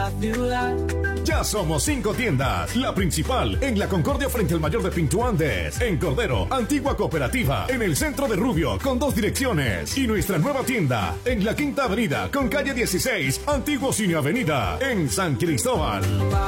la ciudad. Ya somos 5 tiendas. La principal en la Concordia frente al Mayor de Pinto Andes. En Cordero, Antigua Cooperativa. En el centro de Rubio con 2 direcciones. Y nuestra nueva tienda en la Quinta Avenida con calle 16, Antiguo Cine Avenida. En San Cristóbal.